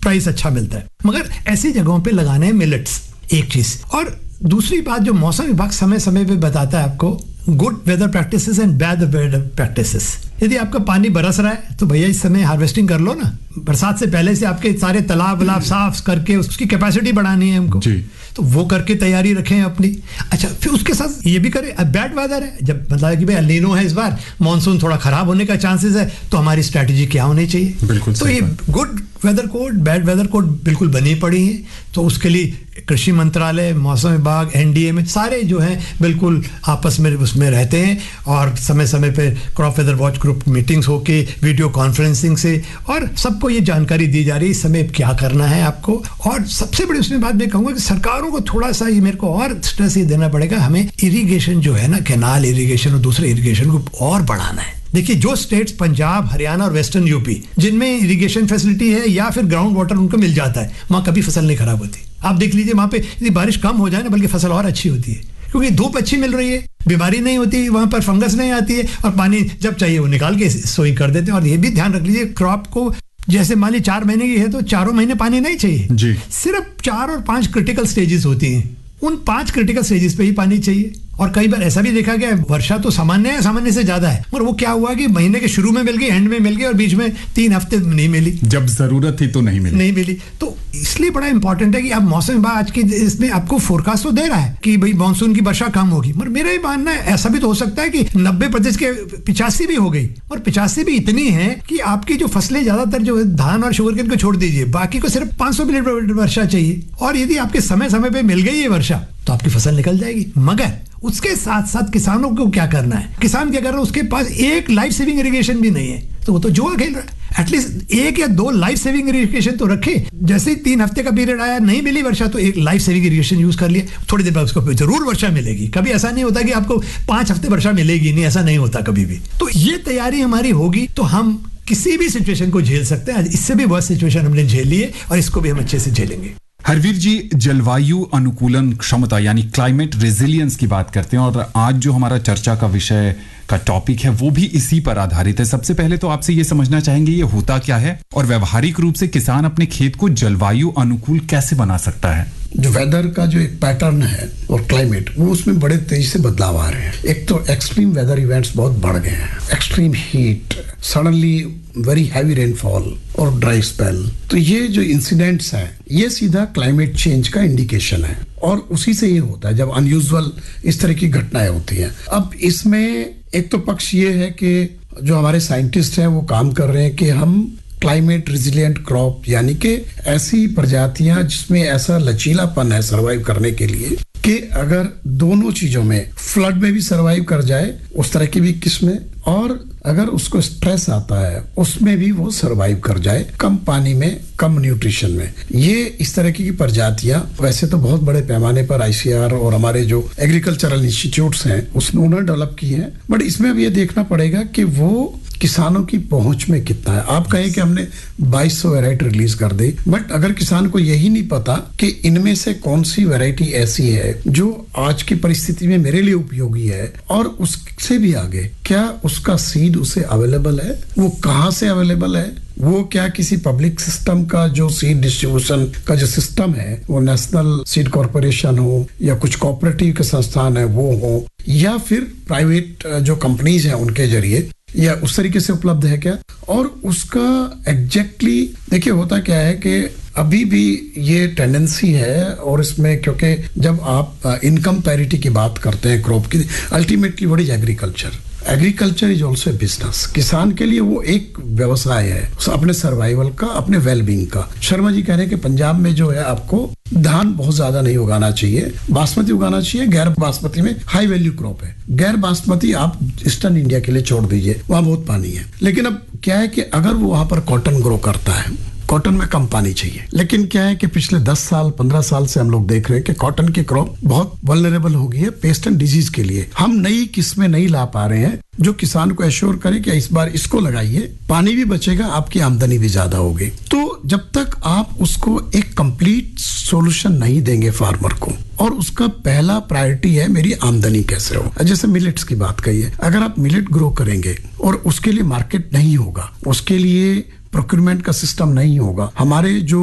Price अच्छा मिलता है। मगर ऐसी जगहों पे लगाने हैं मिलेट्स, एक चीज। और दूसरी बात जो मौसम विभाग समय समय पे बताता है आपको, good weather practices and bad weather practices. यदि आपका पानी बरस रहा है तो भैया इस समय हार्वेस्टिंग कर लो ना। बरसात से पहले से आपके सारे तालाब वलाब साफ करके उसकी कैपेसिटी बढ़ानी है हमको, तो वो करके तैयारी रखें अपनी। अच्छा, फिर उसके साथ ये भी करें, अब बैड वेदर है, जब मतलब कि भाई एल-नीनो है इस बार, मॉनसून थोड़ा खराब होने का चांसेस है, तो हमारी स्ट्रैटेजी क्या होनी चाहिए। बिल्कुल। तो ये good weather code, bad weather code बिल्कुल बनी पड़ी है। तो उसके लिए कृषि मंत्रालय, मौसम विभाग, एनडीए में सारे जो हैं बिल्कुल आपस में उसमें रहते हैं, और समय समय पे crop weather watch group meetings होके वीडियो कॉन्फ्रेंसिंग से और सबको ये जानकारी दी जा रही है इस समय क्या करना है आपको। और सबसे बड़ी उसमें बात मैं कहूँगा कि सरकारों को थोड़ा सा ये मेरे को और स्ट्रेस ये देना पड़ेगा, हमें इरिगेशन जो है ना, कैनाल इरिगेशन और दूसरे इरिगेशन को और बढ़ाना है। देखिए, जो स्टेट्स पंजाब, हरियाणा और वेस्टर्न यूपी जिनमें इरिगेशन फैसिलिटी है या फिर ग्राउंड वाटर उनको मिल जाता है, वहाँ कभी फसल नहीं खराब होती। आप देख लीजिए, वहाँ पे यदि बारिश कम हो जाए ना, बल्कि फसल और अच्छी होती है, क्योंकि धूप अच्छी मिल रही है, बीमारी नहीं होती, वहाँ पर फंगस नहीं आती है, और पानी जब चाहिए वो निकाल के सोइंग कर देते हैं। और ये भी ध्यान रख लीजिए, क्रॉप को जैसे मान ली 4 महीने की है तो 4 महीने पानी नहीं चाहिए जी। सिर्फ 4 और 5 क्रिटिकल स्टेजेस होती हैं, उन 5 क्रिटिकल स्टेजेस पे ही पानी चाहिए। और कई बार ऐसा भी देखा गया है, वर्षा तो सामान्य है, सामान्य से ज्यादा है, और वो क्या हुआ कि महीने के शुरू में मिल गई, एंड में मिल गई, और बीच में 3 हफ्ते नहीं मिली, जब जरूरत थी तो नहीं मिली। तो इसलिए बड़ा इंपॉर्टेंट है कि अब मौसम विभाग आज की इसमें आपको फोरकास्ट तो दे रहा है कि भाई मानसून की वर्षा कम होगी, मगर मेरा ये मानना है ऐसा भी तो हो सकता है कि 90% के 85 भी हो गई, और 85 भी इतनी है कि आपकी जो फसलें ज्यादातर जो धान और शुगरकेन को छोड़ दीजिए, बाकी को सिर्फ 500 मिलीमीटर वर्षा चाहिए, और यदि आपके समय समय पे मिल गई ये वर्षा तो आपकी फसल निकल जाएगी। मगर उसके साथ साथ किसानों को क्या करना है, किसान क्या कर रहा है, उसके पास एक लाइफ सेविंग इरिगेशन भी नहीं है, तो वो तो जुआ खेल रहा है। एटलीस्ट 1 या 2 लाइफ सेविंग इरिगेशन तो रखे। जैसे ही 3 हफ्ते का पीरियड आया, नहीं मिली वर्षा, तो एक लाइफ सेविंग इरिगेशन यूज कर लिया, थोड़ी देर बाद उसको जरूर वर्षा मिलेगी। कभी ऐसा नहीं होता कि आपको 5 हफ्ते वर्षा मिलेगी नहीं, ऐसा नहीं होता कभी भी। तो ये तैयारी हमारी होगी तो हम किसी भी सिचुएशन को झेल सकते हैं। इससे भी वर्स्ट सिचुएशन हमने झेली है, और इसको भी हम अच्छे से झेलेंगे। हरवीर जी, जलवायु अनुकूलन क्षमता यानी क्लाइमेट रेजिलियंस की बात करते हैं, और आज जो हमारा चर्चा का विषय का टॉपिक है वो भी इसी पर आधारित है। सबसे पहले तो आपसे ये समझना चाहेंगे ये होता क्या है, और व्यवहारिक रूप से किसान अपने खेत को जलवायु अनुकूल कैसे बना सकता है। जो वेदर का जो एक पैटर्न है और क्लाइमेट, वो उसमें बड़े तेजी से बदलाव आ रहे हैं। एक तो एक्सट्रीम वेदर इवेंट्स बहुत बढ़ गए हैं, extreme heat, suddenly very heavy rainfall और ड्राई स्पेल। तो ये जो इंसिडेंट्स हैं, ये सीधा क्लाइमेट चेंज का इंडिकेशन है, और उसी से ये होता है जब अनयूजुअल इस तरह की घटनाएं होती हैं। अब इसमें एक तो पक्ष ये है कि जो हमारे साइंटिस्ट हैं वो काम कर रहे हैं कि हम क्लाइमेट रेजिलिएंट क्रॉप, यानी कि ऐसी प्रजातियां जिसमें ऐसा लचीलापन है सरवाइव करने के लिए कि अगर दोनों चीजों में, फ्लड में भी सरवाइव कर जाए, उस तरह की भी किस्में, और अगर उसको स्ट्रेस आता है उसमें भी वो सरवाइव कर जाए, कम पानी में, कम न्यूट्रिशन में। ये इस तरह की प्रजातियां वैसे तो बहुत बड़े पैमाने पर आईसीआर और हमारे जो एग्रीकल्चरल इंस्टीट्यूट्स हैं उसने उन्होंने डेवलप की हैं, बट इसमें अब ये देखना पड़ेगा कि वो किसानों की पहुंच में कितना है। आप कहें कि हमने 2200 वैरायटी रिलीज कर दी, बट अगर किसान को यही नहीं पता कि इनमें से कौन सी वैरायटी ऐसी है जो आज की परिस्थिति में मेरे लिए उपयोगी है, और उससे भी आगे क्या उसका सीड उसे अवेलेबल है, वो कहाँ से अवेलेबल है, वो क्या किसी पब्लिक सिस्टम का जो सीड डिस्ट्रीब्यूशन का जो सिस्टम है, वो नेशनल सीड कॉर्पोरेशन हो या कुछ कोऑपरेटिव के संस्थान है वो हो, या फिर प्राइवेट जो कंपनीज हैं उनके जरिए, या उस तरीके से उपलब्ध है क्या। और उसका एग्जैक्टली देखिए होता क्या है कि अभी भी ये टेंडेंसी है, और इसमें क्योंकि जब आप इनकम पैरिटी की बात करते हैं क्रॉप की, ultimately what is agriculture, agriculture is also a business. किसान के लिए वो एक व्यवसाय है अपने सर्वाइवल का, अपने वेलबींग का। शर्मा जी कह रहे हैं कि पंजाब में जो है आपको धान बहुत ज्यादा नहीं उगाना चाहिए, बासमती उगाना चाहिए। गैर बासमती में हाई वैल्यू क्रॉप है, गैर बासमती आप ईस्टर्न इंडिया के लिए छोड़ दीजिए, वहां बहुत पानी है। लेकिन अब क्या है कि अगर वो वहां पर कॉटन ग्रो करता है, कॉटन में कम पानी चाहिए, लेकिन क्या है कि पिछले 10 साल 15 साल से हम लोग देख रहे हैं कि कॉटन की क्रॉप बहुत वल्नरेबल हो गई है पेस्ट एंड डिजीज के लिए। हम नई किस्में नहीं ला पा रहे हैं जो किसान को एश्योर करे कि इस बार इसको लगाइए, पानी भी बचेगा, आपकी आमदनी भी ज्यादा होगी। तो जब तक आप उसको एक कंप्लीट सॉल्यूशन नहीं देंगे फार्मर को, और उसका पहला प्रायोरिटी है मेरी आमदनी कैसे हो। जैसे मिलेट्स की बात कही है, अगर आप मिलेट ग्रो करेंगे और उसके लिए मार्केट नहीं होगा, उसके लिए प्रोक्यूरमेंट का सिस्टम नहीं होगा, हमारे जो